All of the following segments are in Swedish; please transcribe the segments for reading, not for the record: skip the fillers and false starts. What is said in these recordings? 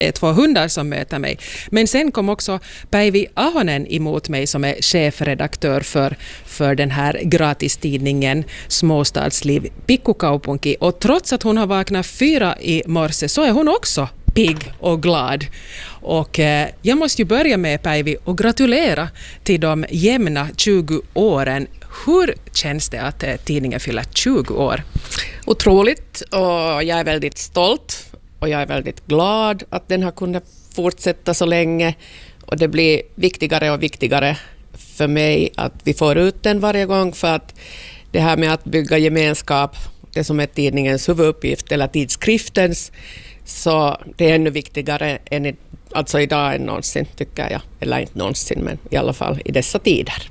är 2 hundar som möter mig. Men sen kom också Päivi Ahonen emot mig som är chefredaktör för den här gratistidningen Småstadsliv Pikkukaupunki. Och trots att hon har vaknat 4 i morse så är hon också pigg och glad. Och jag måste ju börja med, Päivi, och gratulera till de jämna 20 åren. Hur känns det att tidningen fyller 20 år? Otroligt, och jag är väldigt stolt och jag är väldigt glad att den har kunnat fortsätta så länge, och det blir viktigare och viktigare för mig att vi får ut den varje gång, för att det här med att bygga gemenskap, det som är tidningens huvuduppgift eller tidskriftens, så det är ännu viktigare än alltså idag än någonsin, tycker jag. Eller inte någonsin, men i alla fall i dessa tider.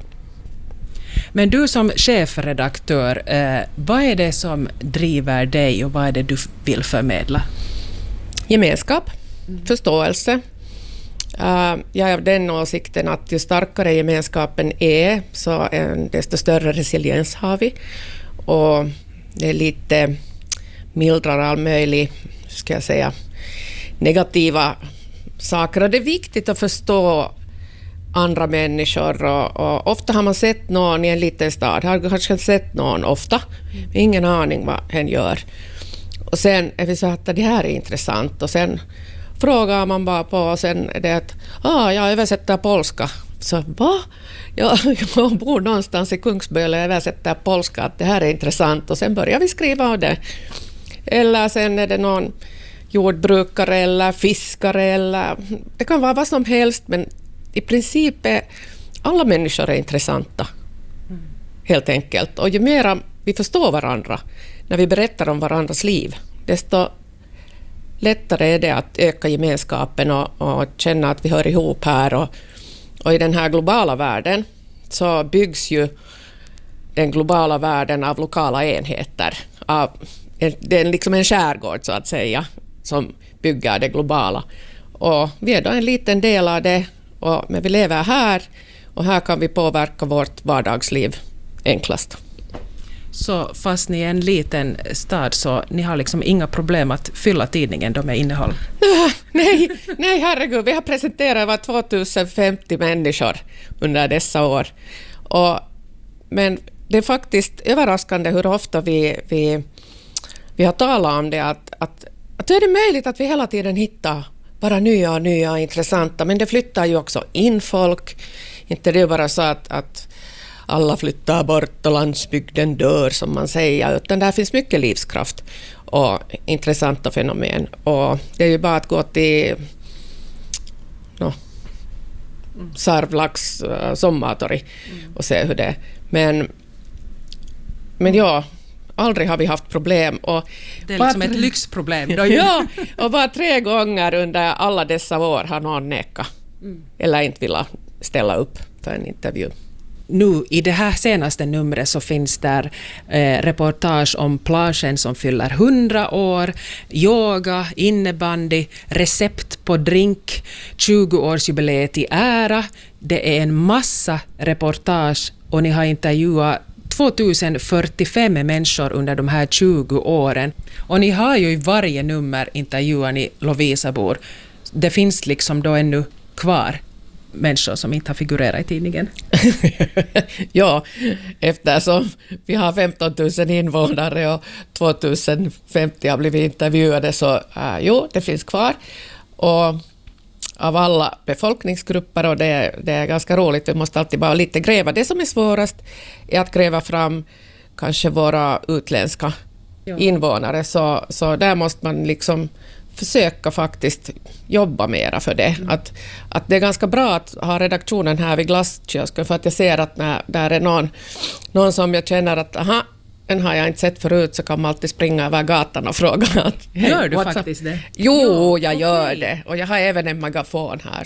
Men du som chefredaktör, vad är det som driver dig och vad är det du vill förmedla? Gemenskap, förståelse. Jag är av den åsikten att ju starkare gemenskapen är, så desto större resiliens har vi. Och det är lite mildrar all möjlig, ska jag säga, negativa saker. Och det är viktigt att förstå andra människor, och ofta har man sett någon i en liten stad, har kanske sett någon ofta, ingen aning vad hen gör. Och sen är vi så att det här är intressant, och sen frågar man bara på, och sen är det att jag översätter polska. Så va? Jag bor någonstans i Kungsböle och översätter polska, att det här är intressant, och sen börjar vi skriva av det. Eller sen är det någon jordbrukare eller fiskare, eller det kan vara vad som helst, men i princip är alla människor är intressanta, helt enkelt. Och ju mer vi förstår varandra när vi berättar om varandras liv, desto lättare är det att öka gemenskapen och känna att vi hör ihop här. Och i den här globala världen så byggs ju den globala världen av lokala enheter. Det är liksom en skärgård, så att säga, som bygger det globala. Och vi är då en liten del av det, men vi lever här, och här kan vi påverka vårt vardagsliv enklast. Så fast ni är en liten stad, så ni har liksom inga problem att fylla tidningen med innehåll? Nej, herregud. Vi har presenterat över 2050 människor under dessa år. Men det är faktiskt överraskande hur ofta vi har talat om det, att det är det möjligt att vi hela tiden hittar bara nya intressanta, men det flyttar ju också in folk. Inte det är bara så att alla flyttar bort och landsbygden dör, som man säger, utan där finns mycket livskraft och intressanta fenomen. Och det är ju bara att gå till Sarvlax sommartorg och se hur det är. Men ja, aldrig har vi haft problem. Och det är liksom ett lyxproblem. Ja, och bara 3 gånger under alla dessa år har någon nekat eller inte vilja ställa upp för en intervju. Nu i det här senaste numret så finns där reportage om plagen som fyller 100 år, yoga, innebandy, recept på drink, 20-årsjubileet i ära. Det är en massa reportage, och ni har intervjuat 2045 människor under de här 20 åren. Och ni har ju i varje nummer intervjuat ni Lovisabor. Det finns liksom då ännu kvar människor som inte har figurerat i tidningen. Ja, eftersom vi har 15 000 invånare och 2050 har blivit intervjuade, så det finns kvar. Och av alla befolkningsgrupper, och det är ganska roligt. Vi måste alltid bara lite gräva. Det som är svårast är att gräva fram kanske våra utländska invånare. Så där måste man liksom försöka faktiskt jobba mera för det. Att det är ganska bra att ha redaktionen här vid glasskiosken, för att jag ser att när där är någon som jag känner att den har jag inte sett förut, så kan man alltid springa över gatan och fråga att, gör du faktiskt det? Jo, jag gör det. Och jag har även en megafon här.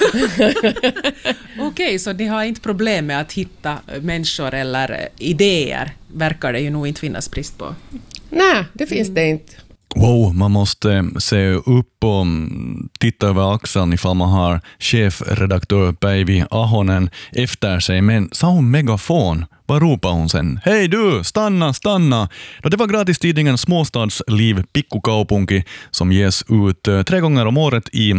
Okej, så ni har inte problem med att hitta människor eller idéer? Verkar det ju nog inte finnas brist på. Nej, det finns det inte. Wow, man måste se upp och titta över axeln ifall man har chefredaktör Päivi Ahonen efter sig. Men sa hon megafon? Vad ropar hon sen? Hej du, stanna! Det var gratistidningen Småstadsliv Pikkukaupunki som ges ut 3 gånger om året i